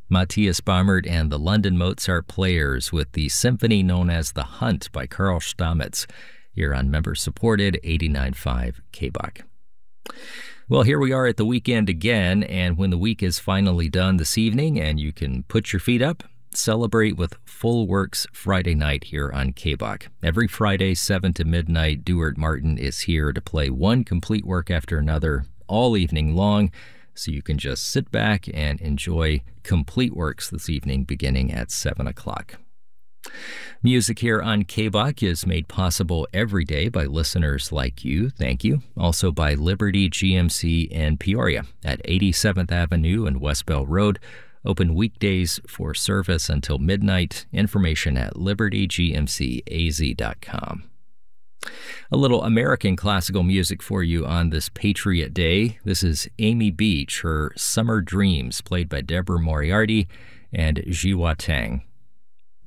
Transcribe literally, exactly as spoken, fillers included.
Matthias Baumert and the London Mozart Players with the symphony known as The Hunt by Karl Stamitz, here on member-supported eighty-nine point five K B O C. Well, here we are at the weekend again, and when the week is finally done this evening and you can put your feet up, celebrate with Full Works Friday night here on K B O C. Every Friday, seven to midnight, Duart Martin is here to play one complete work after another all evening long, so you can just sit back and enjoy complete works this evening beginning at seven o'clock. Music here on K B O C is made possible every day by listeners like you. Thank you. Also by Liberty G M C in Peoria at eighty-seventh Avenue and West Bell Road. Open weekdays for service until midnight. Information at liberty g m c a z dot com. A little American classical music for you on this Patriot Day. This is Amy Beach, her Summer Dreams, played by Deborah Moriarty and Jiwa Tang.